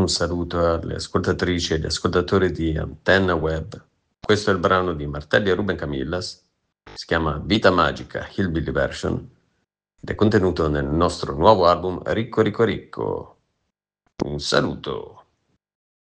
Un saluto alle ascoltatrici e agli ascoltatori di Antenna Web. Questo è il brano di Martelli e Ruben Camillas, si chiama Vita Magica Hillbilly Version ed è contenuto nel nostro nuovo album Ricco Ricco Ricco. Un saluto!